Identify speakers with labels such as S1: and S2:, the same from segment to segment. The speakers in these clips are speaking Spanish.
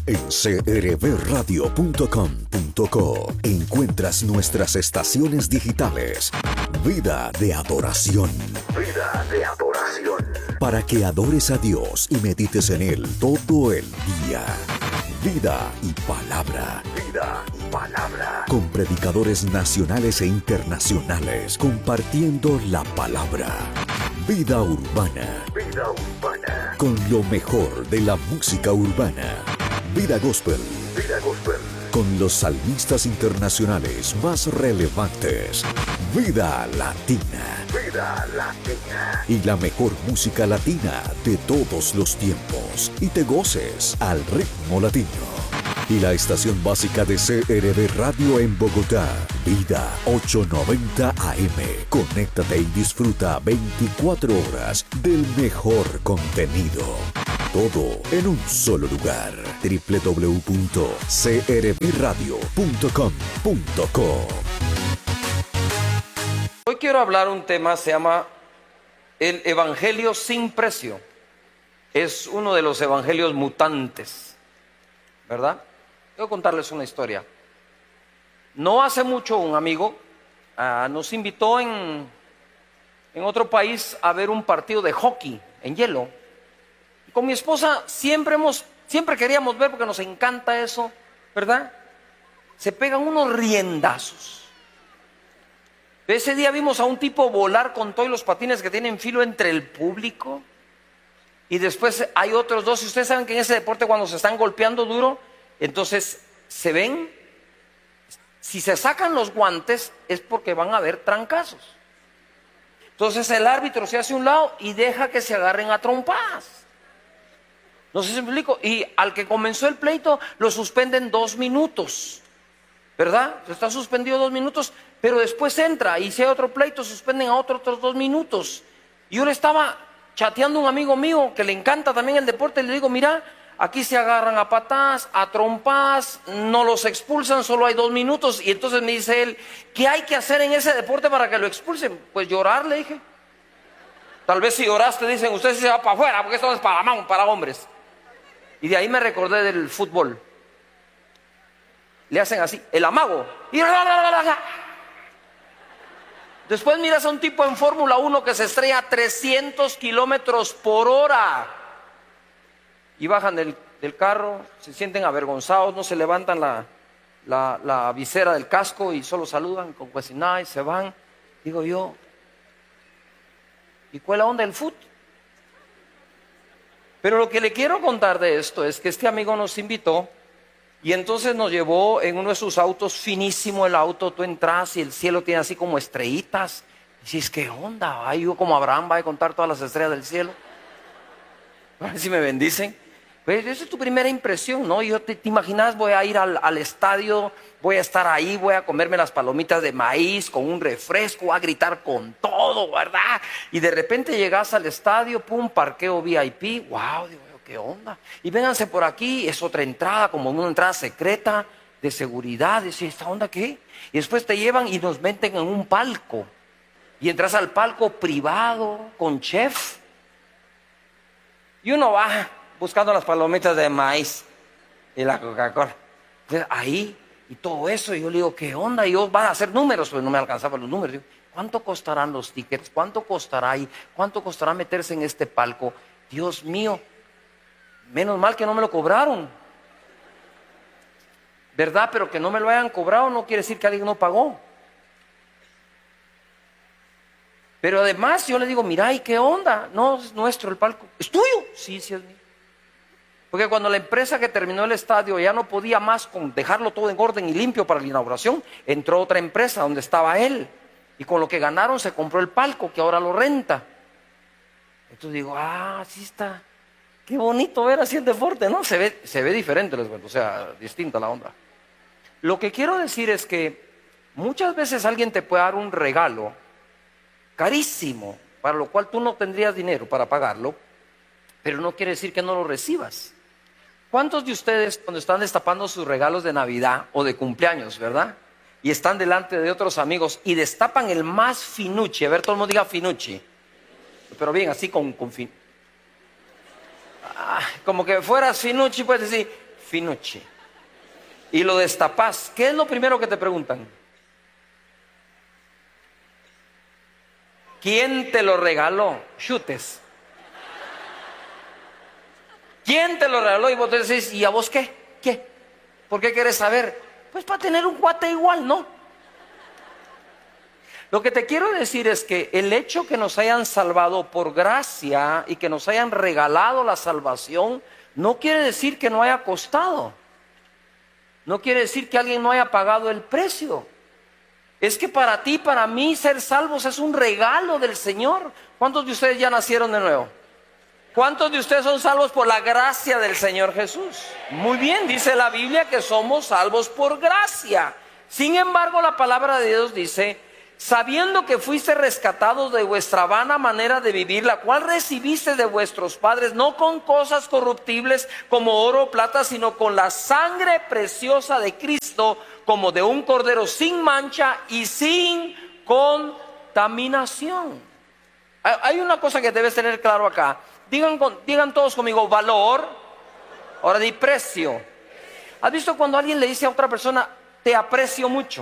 S1: En crbradio.com.co encuentras nuestras estaciones digitales. Vida de adoración. Vida de adoración. Para que adores a Dios y medites en Él todo el día. Vida y palabra. Vida y palabra. Con predicadores nacionales e internacionales compartiendo la palabra. Vida urbana. Vida urbana. Con lo mejor de la música urbana. Vida gospel. Vida gospel. Con los salmistas internacionales más relevantes. Vida latina. Vida latina. Y la mejor música latina de todos los tiempos. Y te goces al ritmo latino. Y la estación básica de CRB Radio en Bogotá. Vida 890 AM. Conéctate y disfruta 24 horas del mejor contenido. Todo en un solo lugar. www.crbradio.com.co.
S2: Hoy quiero hablar un tema, se llama el Evangelio sin precio. Es uno de los evangelios mutantes, ¿verdad? Quiero contarles una historia. No hace mucho un amigo nos invitó en otro país a ver un partido de hockey en hielo. Con mi esposa siempre queríamos ver porque nos encanta eso, ¿verdad? Se pegan unos riendazos. Ese día vimos a un tipo volar con todos los patines que tienen filo entre el público. Y después hay otros dos. Y ustedes saben que en ese deporte cuando se están golpeando duro, entonces se ven. Si se sacan los guantes es porque van a haber trancazos. Entonces el árbitro se hace a un lado y deja que se agarren a trompadas. No sé si me explico. Y al que comenzó el pleito lo suspenden 2 minutos, ¿verdad? Está suspendido 2 minutos, pero después entra y si hay otro pleito suspenden a otros 2 minutos. Y yo le estaba chateando a un amigo mío que le encanta también el deporte y le digo, mira, aquí se agarran a patadas, a trompadas, no los expulsan, solo hay 2 minutos. Y entonces me dice él, ¿qué hay que hacer en ese deporte para que lo expulsen? Pues llorar, le dije. Tal vez si lloraste dicen, usted se va para afuera porque esto es para hombres. Y de ahí me recordé del fútbol. Le hacen así, el amago. Y después miras a un tipo en Fórmula 1 que se estrella a 300 kilómetros por hora. Y bajan del carro, se sienten avergonzados, no se levantan la visera del casco y solo saludan con cuesinada y se van. Digo yo, ¿y cuál es la onda del fútbol? Pero lo que le quiero contar de esto es que este amigo nos invitó y entonces nos llevó en uno de sus autos, finísimo el auto, tú entras y el cielo tiene así como estrellitas. Y dices, ¿qué onda? Ay, yo como Abraham va a contar todas las estrellas del cielo. A ver si me bendicen. Pues esa es tu primera impresión, ¿no? Yo te imaginas, voy a ir al estadio, voy a estar ahí, voy a comerme las palomitas de maíz con un refresco, voy a gritar con todo, ¿verdad? Y de repente llegas al estadio, pum, parqueo VIP, wow, digo yo, ¿qué onda? Y vénganse por aquí, es otra entrada, como una entrada secreta de seguridad, y ¿esta onda qué? Y después te llevan y nos meten en un palco, y entras al palco privado, con chef, y uno va buscando las palomitas de maíz y la Coca-Cola. Entonces, ahí, y todo eso, y yo le digo, ¿qué onda? Y yo van a hacer números, pues no me alcanzaban los números. Digo, ¿cuánto costarán los tickets? ¿Cuánto costará ahí? ¿Cuánto costará meterse en este palco? Dios mío, menos mal que no me lo cobraron. ¿Verdad? Pero que no me lo hayan cobrado no quiere decir que alguien no pagó. Pero además yo le digo, mira, ¿y qué onda? No, es nuestro el palco. ¿Es tuyo? Sí, sí es mío. Porque cuando la empresa que terminó el estadio ya no podía más con dejarlo todo en orden y limpio para la inauguración, entró otra empresa donde estaba él. Y con lo que ganaron se compró el palco que ahora lo renta. Entonces digo, sí está. Qué bonito ver así el deporte, ¿no? Se ve diferente, les cuento, o sea, distinta la onda. Lo que quiero decir es que muchas veces alguien te puede dar un regalo carísimo, para lo cual tú no tendrías dinero para pagarlo, pero no quiere decir que no lo recibas. ¿Cuántos de ustedes cuando están destapando sus regalos de Navidad o de cumpleaños, verdad? Y están delante de otros amigos y destapan el más finucci? A ver, todo el mundo diga finucci. Pero bien, así con fin. Como que fueras finucci, puedes decir finucci, y lo destapas, ¿qué es lo primero que te preguntan? ¿Quién te lo regaló? Chutes. ¿Quién te lo regaló? Y vos te decís, ¿y a vos qué? ¿Qué? ¿Por qué querés saber? Pues para tener un cuate igual, ¿no? Lo que te quiero decir es que el hecho que nos hayan salvado por gracia y que nos hayan regalado la salvación, no quiere decir que no haya costado. No quiere decir que alguien no haya pagado el precio. Es que para ti, para mí, ser salvos es un regalo del Señor. ¿Cuántos de ustedes ya nacieron de nuevo? ¿Cuántos de ustedes son salvos por la gracia del Señor Jesús? Muy bien, dice la Biblia que somos salvos por gracia. Sin embargo, la palabra de Dios dice, sabiendo que fuiste rescatados de vuestra vana manera de vivir, la cual recibiste de vuestros padres, no con cosas corruptibles como oro o plata, sino con la sangre preciosa de Cristo, como de un cordero sin mancha y sin contaminación. Hay una cosa que debes tener claro acá. Digan todos conmigo, valor. Ahora di precio. ¿Has visto cuando alguien le dice a otra persona, te aprecio mucho?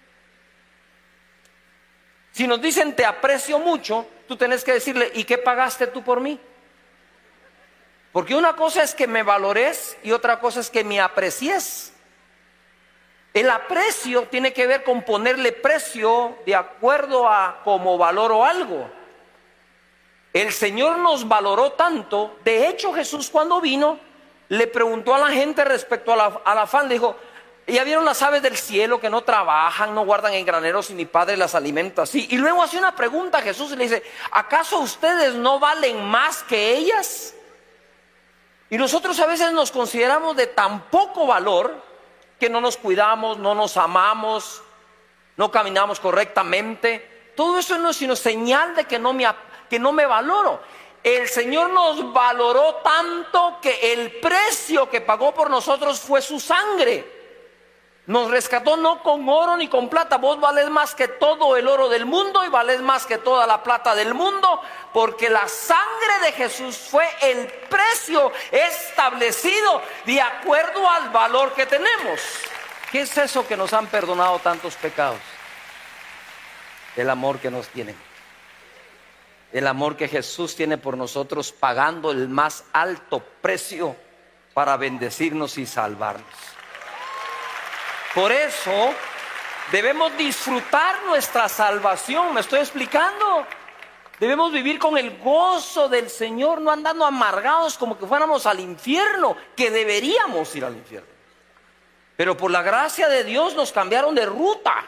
S2: Si nos dicen te aprecio mucho, tú tenés que decirle, ¿y qué pagaste tú por mí? Porque una cosa es que me valores y otra cosa es que me aprecies. El aprecio tiene que ver con ponerle precio de acuerdo a cómo valoro algo. El Señor nos valoró tanto. De hecho, Jesús cuando vino le preguntó a la gente respecto al afán. Le dijo, ¿ya vieron las aves del cielo que no trabajan, no guardan en graneros y mi Padre las alimenta así? Y luego hace una pregunta a Jesús y le dice, ¿acaso ustedes no valen más que ellas? Y nosotros a veces nos consideramos de tan poco valor que no nos cuidamos, no nos amamos, no caminamos correctamente. Todo eso no es sino señal de que no me valoro. El Señor nos valoró tanto que el precio que pagó por nosotros fue su sangre. Nos rescató no con oro ni con plata. Vos valés más que todo el oro del mundo y valés más que toda la plata del mundo, porque la sangre de Jesús fue el precio establecido de acuerdo al valor que tenemos. ¿Qué es eso que nos han perdonado tantos pecados? El amor que nos tienen. El amor que Jesús tiene por nosotros, pagando el más alto precio para bendecirnos y salvarnos. Por eso debemos disfrutar nuestra salvación. ¿Me estoy explicando? Debemos vivir con el gozo del Señor, no andando amargados como que fuéramos al infierno, que deberíamos ir al infierno. Pero por la gracia de Dios nos cambiaron de ruta.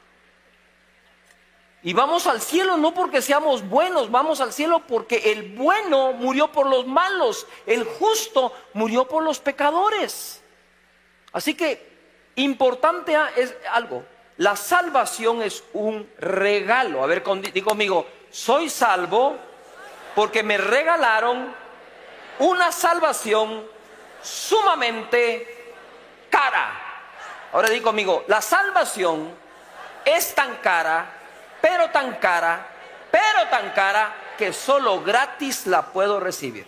S2: Y vamos al cielo no porque seamos buenos, vamos al cielo porque el bueno murió por los malos, el justo murió por los pecadores. Así que importante es algo, la salvación es un regalo. A ver, digo conmigo, soy salvo porque me regalaron una salvación sumamente cara. Ahora digo conmigo, la salvación es tan cara, pero tan cara, que solo gratis la puedo recibir.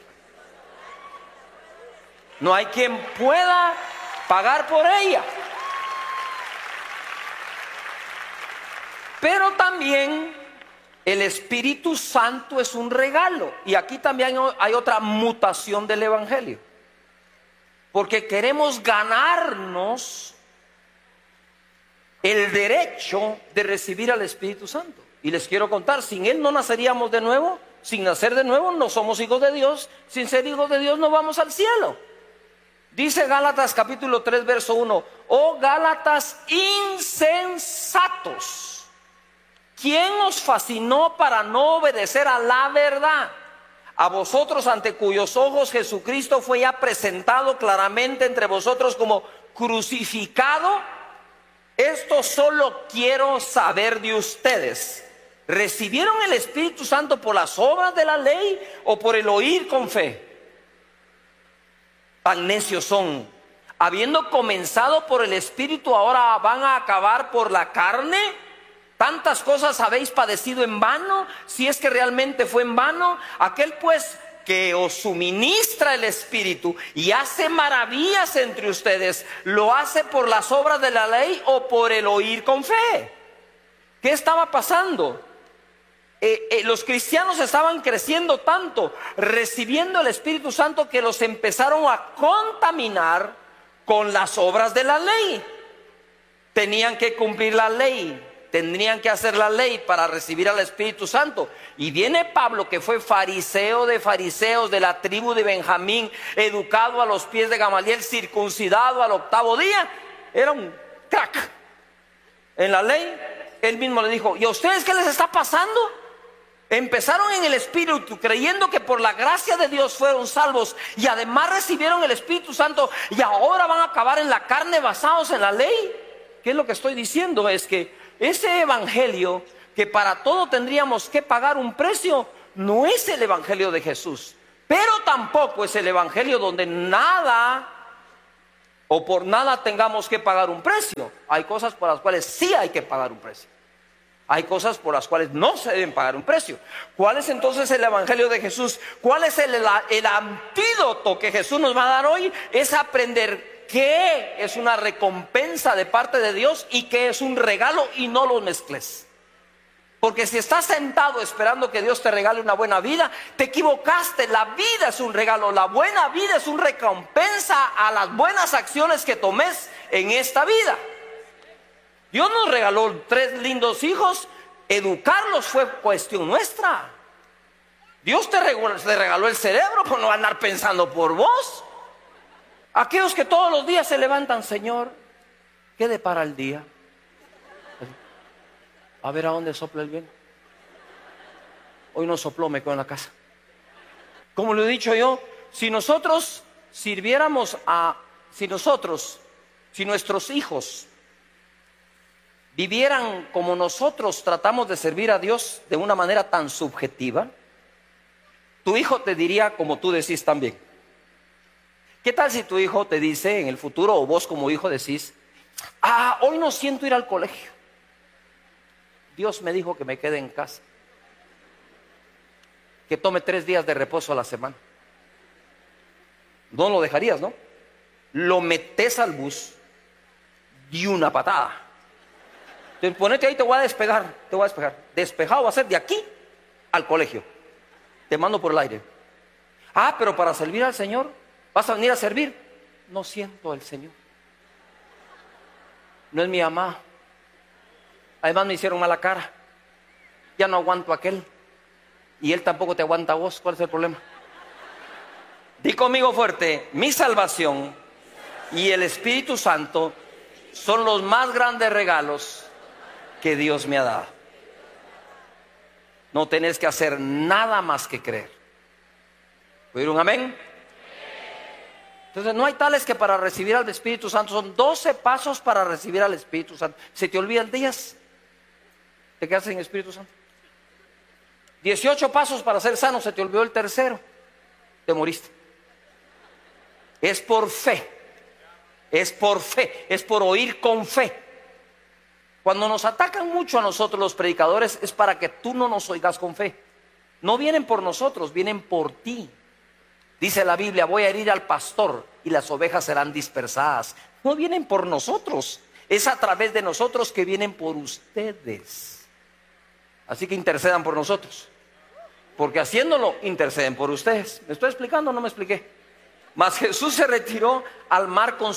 S2: No hay quien pueda pagar por ella. Pero también el Espíritu Santo es un regalo. Y aquí también hay otra mutación del Evangelio. Porque queremos ganarnos el derecho de recibir al Espíritu Santo. Y les quiero contar, sin Él no naceríamos de nuevo. Sin nacer de nuevo no somos hijos de Dios. Sin ser hijos de Dios no vamos al cielo. Dice Gálatas capítulo 3 verso 1: oh Gálatas insensatos, ¿quién os fascinó para no obedecer a la verdad? A vosotros, ante cuyos ojos Jesucristo fue ya presentado claramente entre vosotros como crucificado. Esto solo quiero saber de ustedes: ¿recibieron el Espíritu Santo por las obras de la ley o por el oír con fe? Tan necios son. Habiendo comenzado por el Espíritu, ahora van a acabar por la carne. Tantas cosas habéis padecido en vano, si es que realmente fue en vano. Aquel pues que os suministra el Espíritu y hace maravillas entre ustedes, ¿lo hace por las obras de la ley o por el oír con fe? ¿Qué estaba pasando? Los cristianos estaban creciendo tanto, recibiendo el Espíritu Santo, que los empezaron a contaminar con las obras de la ley. Tenían que cumplir la ley, tendrían que hacer la ley para recibir al Espíritu Santo. Y viene Pablo, que fue fariseo de fariseos, de la tribu de Benjamín, educado a los pies de Gamaliel, circuncidado al 8º día. Era un crack en la ley. Él mismo le dijo: ¿y a ustedes qué les está pasando? Empezaron en el Espíritu, creyendo que por la gracia de Dios fueron salvos, y además recibieron el Espíritu Santo, y ahora van a acabar en la carne basados en la ley. ¿Qué es lo que estoy diciendo? Es que ese evangelio, que para todo tendríamos que pagar un precio, no es el evangelio de Jesús. Pero tampoco es el evangelio donde nada o por nada tengamos que pagar un precio. Hay cosas por las cuales sí hay que pagar un precio. Hay cosas por las cuales no se deben pagar un precio. ¿Cuál es entonces el evangelio de Jesús? ¿Cuál es el antídoto que Jesús nos va a dar hoy? Es aprender qué es una recompensa de parte de Dios y qué es un regalo, y no los mezcles. Porque si estás sentado esperando que Dios te regale una buena vida, te equivocaste. La vida es un regalo, la buena vida es una recompensa a las buenas acciones que tomes en esta vida. Dios nos regaló 3 lindos hijos, educarlos fue cuestión nuestra. Dios te regaló el cerebro, pues no va a andar pensando por vos. Aquellos que todos los días se levantan: Señor, ¿qué depara el día? A ver a dónde sopla el viento. Hoy no sopló, me quedo en la casa. Como lo he dicho yo, si nosotros sirviéramos si nuestros hijos vivieran como nosotros tratamos de servir a Dios de una manera tan subjetiva, tu hijo te diría como tú decís también. ¿Qué tal si tu hijo te dice en el futuro, o vos como hijo decís: hoy no siento ir al colegio, Dios me dijo que me quede en casa, que tome 3 días de reposo a la semana? No lo dejarías, ¿no? Lo metes al bus de una patada. Ponete ahí, te voy a despegar. Despejado va a ser de aquí al colegio. Te mando por el aire. Pero para servir al Señor, ¿vas a venir a servir? No siento al Señor. No es mi mamá. Además me hicieron mala cara. Ya no aguanto a aquel. Y él tampoco te aguanta a vos. ¿Cuál es el problema? Di conmigo fuerte: mi salvación y el Espíritu Santo son los más grandes regalos que Dios me ha dado. No tenés que hacer nada más que creer. ¿Oír un amén? Entonces no hay tales que para recibir al Espíritu Santo. Son 12 pasos para recibir al Espíritu Santo. ¿Se te olvidan días? ¿Te quedas sin Espíritu Santo? 18 pasos para ser sano. ¿Se te olvidó el tercero? Te moriste. Es por fe. Es por fe. Es por oír con fe. Cuando nos atacan mucho a nosotros los predicadores, es para que tú no nos oigas con fe. No vienen por nosotros, vienen por ti. Dice la Biblia: voy a herir al pastor y las ovejas serán dispersadas. No vienen por nosotros, es a través de nosotros que vienen por ustedes. Así que intercedan por nosotros, porque haciéndolo interceden por ustedes. ¿Me estoy explicando o no me expliqué? Mas Jesús se retiró al mar con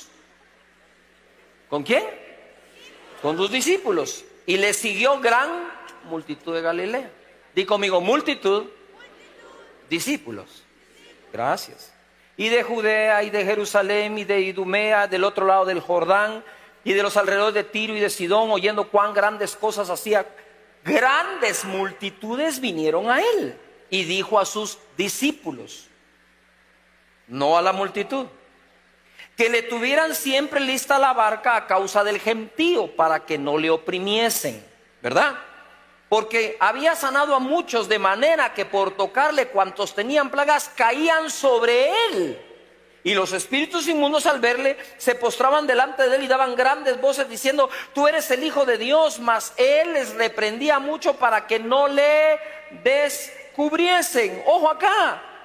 S2: ¿quién? Con sus discípulos, y le siguió gran multitud de Galilea. Di conmigo: multitud, discípulos. Gracias. Y de Judea y de Jerusalén y de Idumea, del otro lado del Jordán, y de los alrededores de Tiro y de Sidón, oyendo cuán grandes cosas hacía, grandes multitudes vinieron a él. Y dijo a sus discípulos, no a la multitud, que le tuvieran siempre lista la barca a causa del gentío, para que no le oprimiesen, ¿verdad? Porque había sanado a muchos, de manera que por tocarle cuantos tenían plagas caían sobre él. Y los espíritus inmundos, al verle, se postraban delante de él y daban grandes voces diciendo: tú eres el Hijo de Dios. Mas él les reprendía mucho para que no le descubriesen. Ojo acá,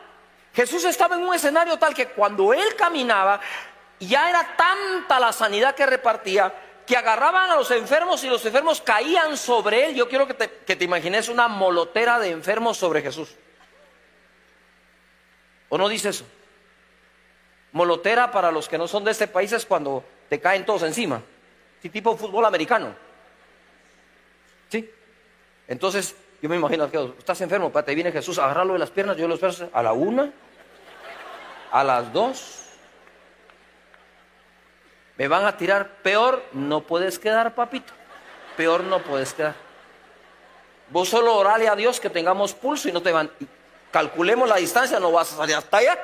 S2: Jesús estaba en un escenario tal que cuando Él caminaba, ya era tanta la sanidad que repartía, que agarraban a los enfermos y los enfermos caían sobre Él. Yo quiero que te imagines una molotera de enfermos sobre Jesús. ¿O no dice eso? Molotera, para los que no son de este país, es cuando te caen todos encima. Sí, tipo fútbol americano. ¿Sí? Entonces, yo me imagino que estás enfermo, te viene Jesús a agarrarlo de las piernas, yo los brazos a la 1, a las 2. Me van a tirar, peor no puedes quedar, papito. Peor no puedes quedar. Vos solo orale a Dios que tengamos pulso y no te van. Calculemos la distancia, no vas a salir hasta allá.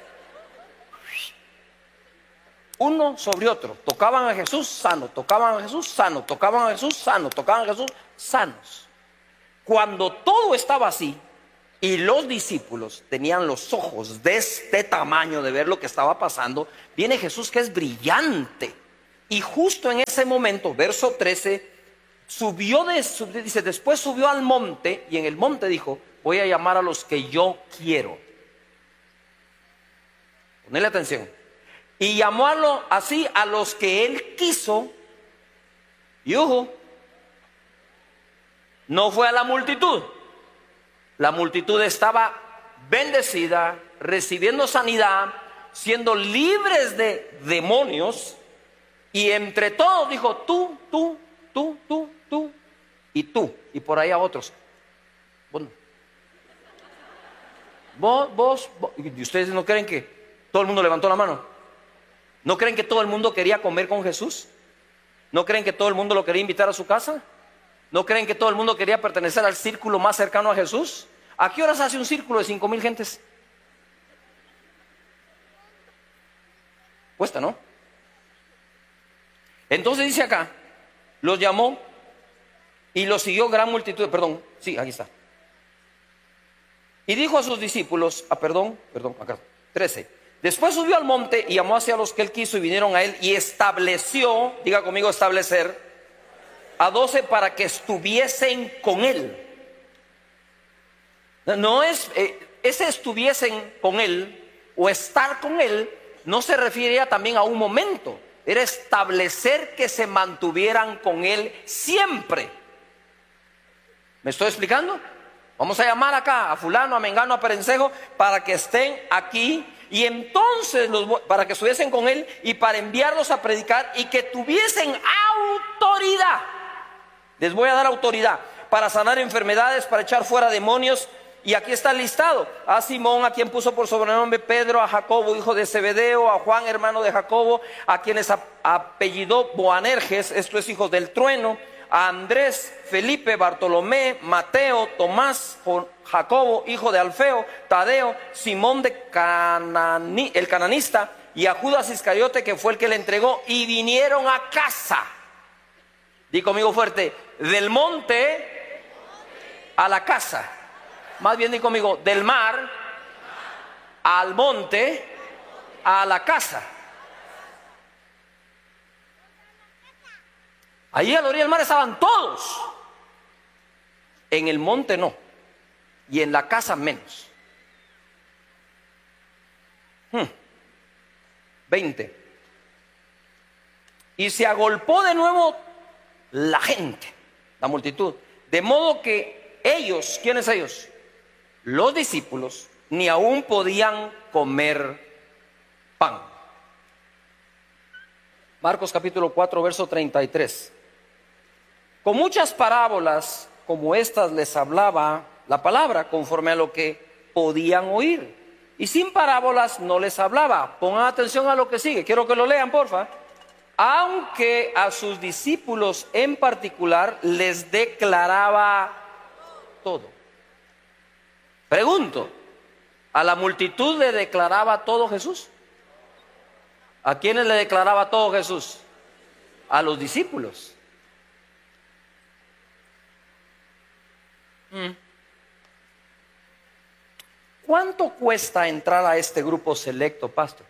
S2: Uno sobre otro. Tocaban a Jesús, sano. Tocaban a Jesús, sano. Tocaban a Jesús, sano. Tocaban a Jesús, sanos. Cuando todo estaba así y los discípulos tenían los ojos de este tamaño de ver lo que estaba pasando, viene Jesús, que es brillante, y justo en ese momento, verso 13, dice, después subió al monte, y en el monte dijo, voy a llamar a los que yo quiero. Ponle atención. Y llamó así a los que Él quiso, y ojo, no fue a la multitud. La multitud estaba bendecida, recibiendo sanidad, siendo libres de demonios, y entre todos dijo, tú, y tú, y por ahí a otros. Bueno, vos, ¿y ustedes no creen que todo el mundo levantó la mano? ¿No creen que todo el mundo quería comer con Jesús? ¿No creen que todo el mundo lo quería invitar a su casa? ¿No creen que todo el mundo quería pertenecer al círculo más cercano a Jesús? ¿A qué horas hace un círculo de 5,000 gentes? Cuesta, ¿no? Entonces dice acá, los llamó y los siguió gran multitud. Perdón, sí, aquí está. Y dijo a sus discípulos, acá, 13. Después subió al monte y llamó hacia los que Él quiso y vinieron a Él y estableció, diga conmigo establecer, a 12 para que estuviesen con Él. No es, ese estuviesen con Él o estar con Él no se refiere también a un momento, era establecer que se mantuvieran con Él siempre. ¿Me estoy explicando? Vamos a llamar acá a fulano, a mengano, a perencejo para que estén aquí y entonces para que estuviesen con Él y para enviarlos a predicar y que tuviesen autoridad. Les voy a dar autoridad para sanar enfermedades, para echar fuera demonios. Y aquí está el listado: a Simón, a quien puso por sobrenombre Pedro, a Jacobo, hijo de Zebedeo, a Juan, hermano de Jacobo, a quienes apellidó Boanerges, esto es, hijos del trueno, a Andrés, Felipe, Bartolomé, Mateo, Tomás, Jacobo, hijo de Alfeo, Tadeo, Simón el cananista, y a Judas Iscariote, que fue el que le entregó, y vinieron a casa. Di conmigo fuerte: del monte a la casa. Más bien di conmigo: del mar al monte a la casa. Allí a la orilla del mar estaban todos. En el monte no. Y en la casa menos. 20. Y se agolpó de nuevo la gente, la multitud, de modo que ellos, ¿quiénes ellos? Los discípulos, ni aún podían comer pan. Marcos capítulo 4, verso 33. Con muchas parábolas como estas les hablaba la palabra conforme a lo que podían oír. Y sin parábolas no les hablaba. Pongan atención a lo que sigue. Quiero que lo lean, porfa. Aunque a sus discípulos en particular les declaraba todo. Pregunto, ¿a la multitud le declaraba todo Jesús? ¿A quiénes le declaraba todo Jesús? A los discípulos. ¿Cuánto cuesta entrar a este grupo selecto, pastor?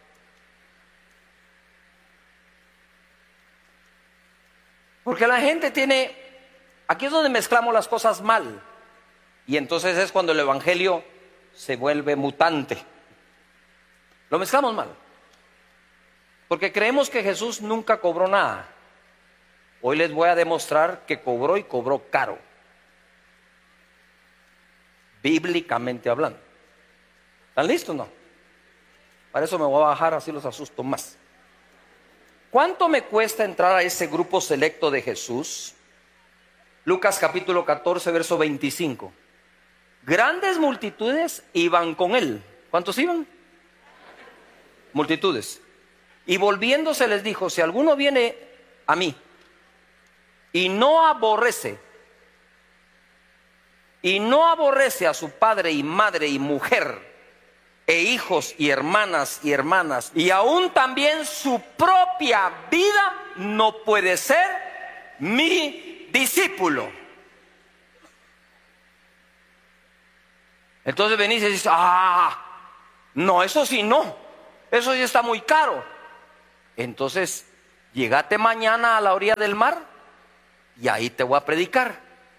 S2: Porque la gente tiene, aquí es donde mezclamos las cosas mal, y entonces es cuando el evangelio se vuelve mutante. Lo mezclamos mal. Porque creemos que Jesús nunca cobró nada. Hoy les voy a demostrar que cobró y cobró caro. Bíblicamente hablando. ¿Están listos o no? Para eso me voy a bajar, así los asusto más. ¿Cuánto me cuesta entrar a ese grupo selecto de Jesús? Lucas capítulo 14, verso 25. Grandes multitudes iban con él. ¿Cuántos iban? Multitudes. Y volviéndose les dijo, si alguno viene a mí y no aborrece a su padre y madre y mujer e hijos y hermanas y aún también su propia vida, no puede ser mi discípulo. Entonces venís y dices, no, eso sí no, eso sí está muy caro. Entonces, llégate mañana a la orilla del mar y ahí te voy a predicar.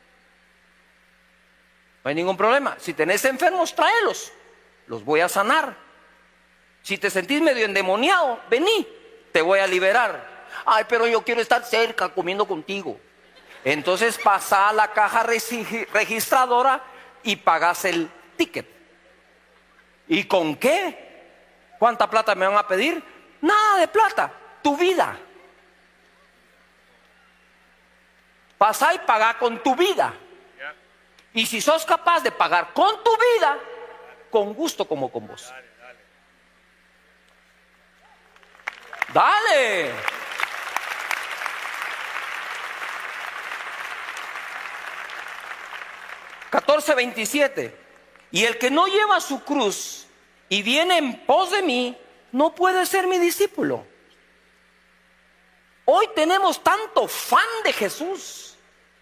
S2: No hay ningún problema. Si tenés enfermos, tráelos, los voy a sanar. Si te sentís medio endemoniado, vení, te voy a liberar. Ay, pero yo quiero estar cerca comiendo contigo. Entonces pasa a la caja registradora y pagas el ticket. ¿Y con qué? ¿Cuánta plata me van a pedir? Nada de plata, tu vida. Pasá y pagá con tu vida. Y si sos capaz de pagar con tu vida, con gusto como con vos. Dale. (14:27) Y el que no lleva su cruz y viene en pos de mí, no puede ser mi discípulo. Hoy tenemos tanto fan de Jesús.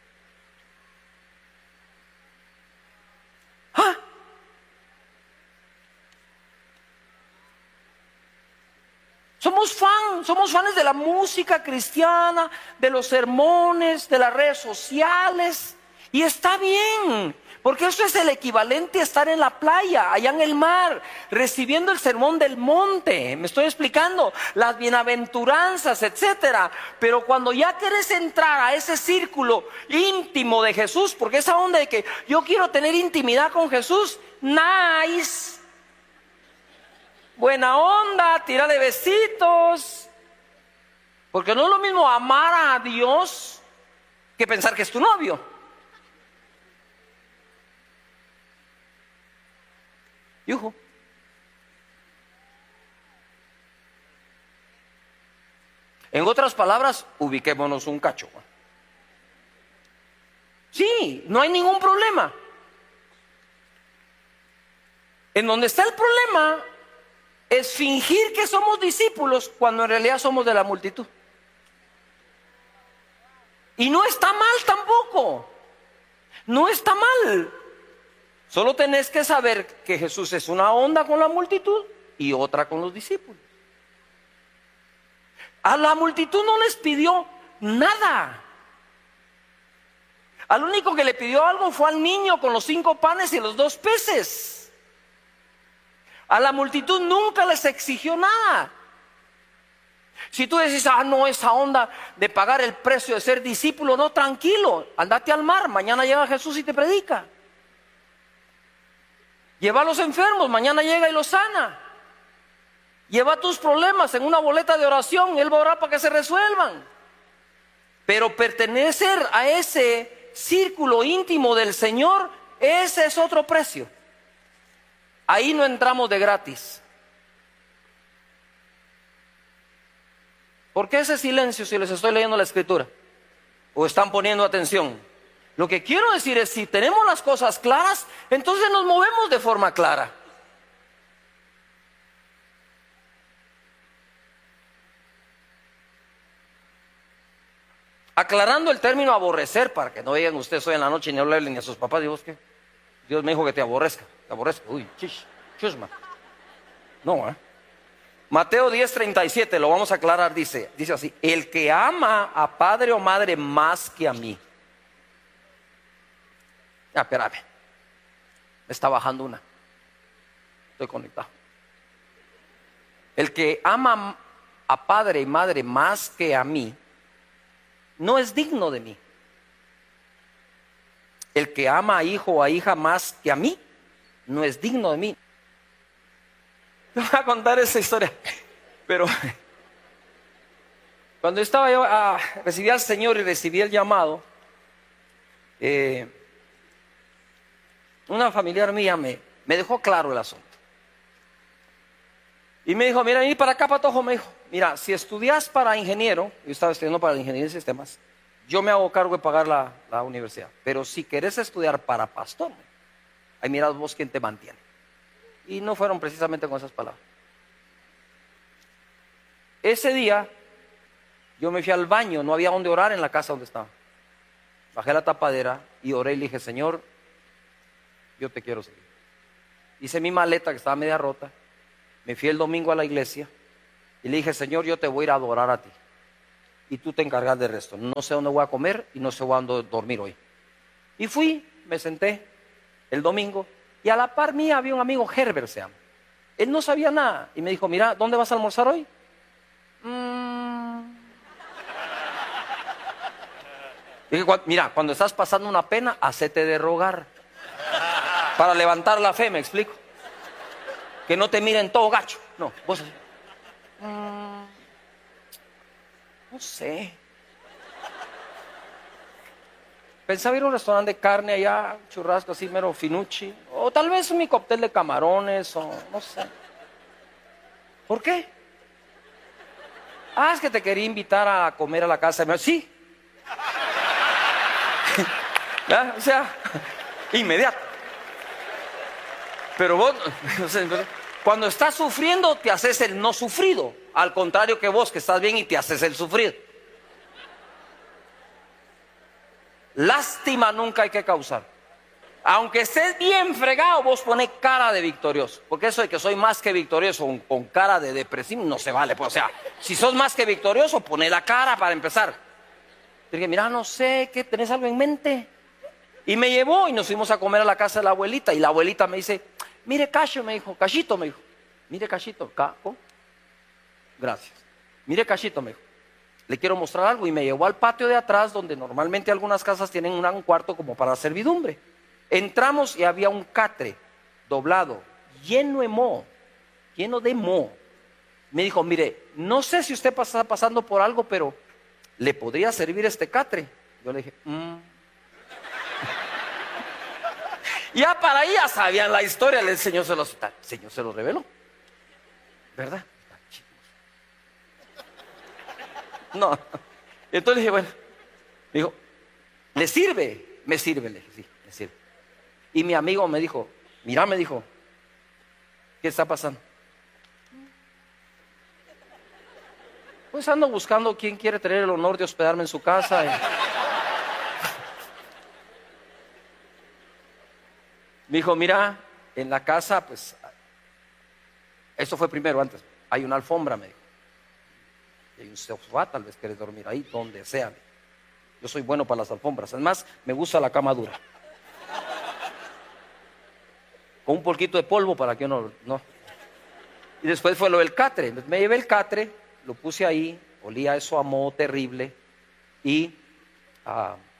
S2: Somos fans de la música cristiana, de los sermones, de las redes sociales. Y está bien, porque eso es el equivalente a estar en la playa, allá en el mar, recibiendo el sermón del monte. Me estoy explicando, las bienaventuranzas, etcétera. Pero cuando ya quieres entrar a ese círculo íntimo de Jesús, porque esa onda de que yo quiero tener intimidad con Jesús, nice, buena onda, tírale besitos. Porque no es lo mismo amar a Dios que pensar que es tu novio. Yujo. En otras palabras, ubiquémonos un cacho. Sí, no hay ningún problema. En donde está el problema es fingir que somos discípulos cuando en realidad somos de la multitud. Y no está mal tampoco. No está mal. Solo tenés que saber que Jesús es una onda con la multitud y otra con los discípulos. A la multitud no les pidió nada. Al único que le pidió algo fue al niño con los 5 panes y los 2 peces. A la multitud nunca les exigió nada. Si tú decís, no, esa onda de pagar el precio de ser discípulo, no, tranquilo, andate al mar, mañana llega Jesús y te predica. Lleva a los enfermos, mañana llega y los sana. Lleva tus problemas en una boleta de oración, Él va a orar para que se resuelvan. Pero pertenecer a ese círculo íntimo del Señor, ese es otro precio. Ahí no entramos de gratis. ¿Por qué ese silencio si les estoy leyendo la escritura? ¿O están poniendo atención? Lo que quiero decir es, si tenemos las cosas claras, entonces nos movemos de forma clara. Aclarando el término aborrecer, para que no digan ustedes hoy en la noche ni hablarle ni a sus papás, digo, ¿qué? Dios me dijo que te aborrezca, uy, chusma. No, Mateo 10:37, lo vamos a aclarar, dice así: el que ama a padre o madre más que a mí. Espérame, me está bajando una. Estoy conectado. El que ama a padre y madre más que a mí, no es digno de mí. El que ama a hijo o a hija más que a mí, no es digno de mí. Te voy a contar esa historia, pero cuando estaba yo, recibí al Señor y recibí el llamado, una familiar mía me dejó claro el asunto. Y me dijo, mira, vení para acá, Patojo, me dijo, mira, si estudias para ingeniero, yo estaba estudiando para ingeniería de sistemas, yo me hago cargo de pagar la universidad. Pero si querés estudiar para pastor, ahí mirad vos quién te mantiene. Y no fueron precisamente con esas palabras. Ese día, yo me fui al baño, no había donde orar en la casa donde estaba. Bajé la tapadera y oré y le dije, Señor, yo te quiero seguir. Hice mi maleta que estaba media rota. Me fui el domingo a la iglesia y le dije, Señor, yo te voy a ir a adorar a ti. Y tú te encargas del resto. No sé dónde voy a comer y no sé dónde dormir hoy. Y fui, me senté el domingo y a la par mía había un amigo, Herbert se llama. Él no sabía nada y me dijo, mira, ¿dónde vas a almorzar hoy? Dije, mira, cuando estás pasando una pena, hacete de rogar. Para levantar la fe, me explico. Que no te miren todo gacho. No, vos así. No sé. Pensaba ir a un restaurante de carne allá, churrasco así, mero finucci. O tal vez mi cóctel de camarones, o no sé. ¿Por qué? Es que te quería invitar a comer a la casa. Sí. ¿Ya? O sea, inmediato. Pero vos, cuando estás sufriendo, te haces el no sufrido. Al contrario que vos, que estás bien y te haces el sufrido. Lástima nunca hay que causar. Aunque estés bien fregado, vos pones cara de victorioso. Porque eso de que soy más que victorioso con cara de depresivo no se vale. Pues, o sea, si sos más que victorioso, poné la cara para empezar. Dije, mira, no sé, ¿qué tenés algo en mente? Y me llevó y nos fuimos a comer a la casa de la abuelita. Y la abuelita me dice, mire Cacho, me dijo, Cachito, me dijo. Mire Cachito, ¿cómo? Gracias. Mire Cachito, me dijo, le quiero mostrar algo. Y me llevó al patio de atrás, donde normalmente algunas casas tienen un cuarto como para servidumbre. Entramos y había un catre doblado, lleno de moho. Me dijo, mire, no sé si usted está pasando por algo, pero ¿le podría servir este catre? Yo le dije, Ya para ahí ya sabían la historia, el Señor se los reveló. ¿Verdad? No. Entonces dije, bueno, me dijo, ¿le sirve? Me sirve, le dije, sí, me sirve. Y mi amigo me dijo, mira, me dijo, ¿qué está pasando? Pues ando buscando quién quiere tener el honor de hospedarme en su casa. Me dijo, mira, en la casa, pues, esto fue primero antes, hay una alfombra, me dijo. Y hay un sofá, tal vez quieres dormir ahí, donde sea. Yo soy bueno para las alfombras, además, me gusta la cama dura. Con un poquito de polvo para que no. Y después fue lo del catre. Me llevé el catre, lo puse ahí, olía eso a moho terrible y